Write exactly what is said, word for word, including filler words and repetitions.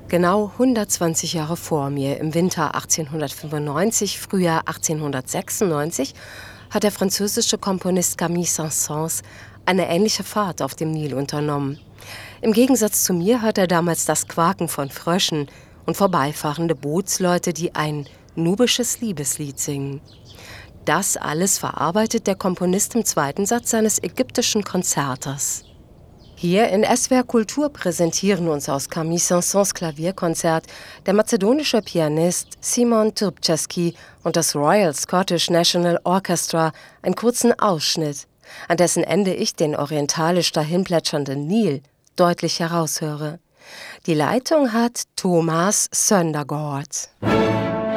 Genau hundertzwanzig Jahre vor mir, im Winter achtzehnhundertfünfundneunzig, Frühjahr achtzehnhundertsechsundneunzig, hat der französische Komponist Camille Saint-Saëns eine ähnliche Fahrt auf dem Nil unternommen. Im Gegensatz zu mir hört er damals das Quaken von Fröschen und vorbeifahrende Bootsleute, die ein nubisches Liebeslied singen. Das alles verarbeitet der Komponist im zweiten Satz seines ägyptischen Konzertes. Hier in S W R Kultur präsentieren uns aus Camille Saint-Saëns Klavierkonzert der mazedonische Pianist Simon Trpceski und das Royal Scottish National Orchestra einen kurzen Ausschnitt, an dessen Ende ich den orientalisch dahinplätschernden Nil deutlich heraushöre. Die Leitung hat Thomas Söndergaard.